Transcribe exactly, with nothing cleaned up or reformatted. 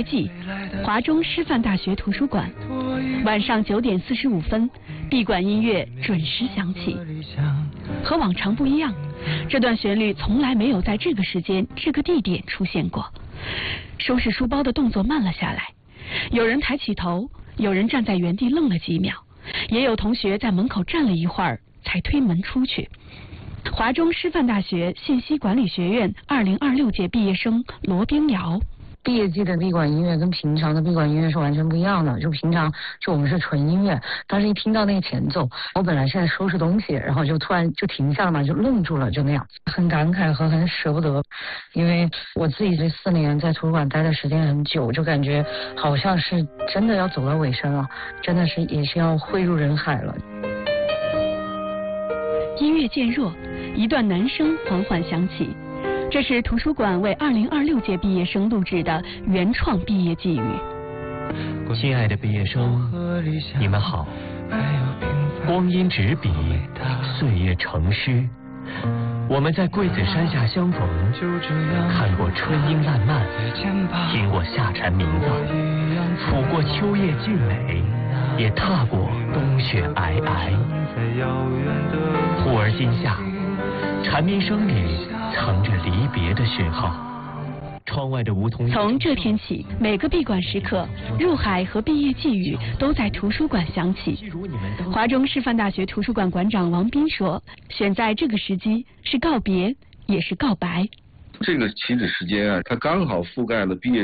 业季，华中师范大学图书馆，晚上九点四十五分，闭馆音乐准时响起。和往常不一样，这段旋律从来没有在这个时间、这个地点出现过。收拾书包的动作慢了下来，有人抬起头，有人站在原地愣了几秒，也有同学在门口站了一会儿才推门出去。华中师范大学信息管理学院二零二六届毕业生罗冰瑶。 毕业季的闭馆音乐跟平常的闭馆音乐是完全不一样的，就平常就我们是纯音乐，但是一听到那个前奏，我本来是在收拾东西，然后就突然就停下了嘛，就愣住了，就那样，很感慨和很舍不得，因为我自己这四年在图书馆待的时间很久，就感觉好像是真的要走到尾声了，真的是也是要汇入人海了。 音乐渐弱，一段男声缓缓响起。这是图书馆为二零二六届毕业生录制的原创毕业寄语。 亲爱的毕业生，你们好。光阴执笔，岁月成诗。我们在桂子山下相逢，看过春英烂漫，听过夏蝉鸣噪，抚过秋叶俊美，也踏过冬雪皑皑。忽而今夏，蝉鸣声里藏着离别的讯号。窗外的梧桐。 从这天起，每个闭馆时刻，入海和毕业寄语都在图书馆响起。华中师范大学图书馆馆长王斌说：“选在这个时机，是告别，也是告白。” 这个起止时间啊，它刚好覆盖了毕业